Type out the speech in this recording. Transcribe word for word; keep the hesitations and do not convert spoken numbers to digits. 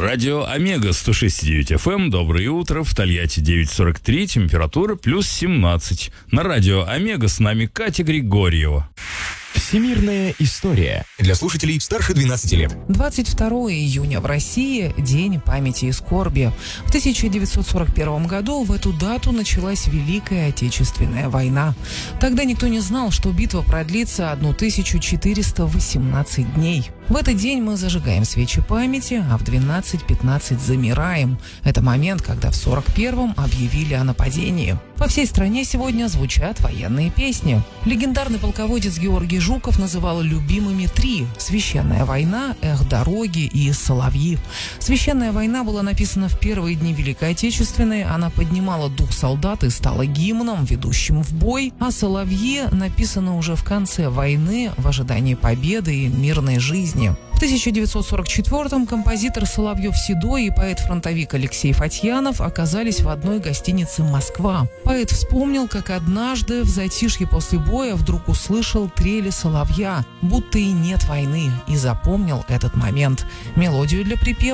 Радио Омега сто шесть и девять эф эм. Доброе утро. В Тольятти девять сорок три. Температура плюс семнадцать. На радио Омега с нами Катя Григорьева. Всемирная история для слушателей старше двенадцати лет. двадцать второго июня в России – День памяти и скорби. В тысяча девятьсот сорок первом году в эту дату началась Великая Отечественная война. Тогда никто не знал, что битва продлится тысячу четыреста восемнадцать дней. В этот день мы зажигаем свечи памяти, а в двенадцать пятнадцать замираем. Это момент, когда в сорок первом объявили о нападении. По всей стране сегодня звучат военные песни. Легендарный полководец Георгий Жуков называл любимыми три – «Священная война», «Эх, дороги» и «Соловьи». «Священная война» была написана в первые дни Великой Отечественной, она поднимала дух солдат и стала гимном, ведущим в бой, а «Соловьи» написаны уже в конце войны, в ожидании победы и мирной жизни. В тысяча девятьсот сорок четвёртом композитор Соловьев-Седой и поэт-фронтовик Алексей Фатьянов оказались в одной гостинице «Москва». Поэт вспомнил, как однажды в затишье после боя вдруг услышал трели соловья, будто и нет войны, и запомнил этот момент. Мелодию для припева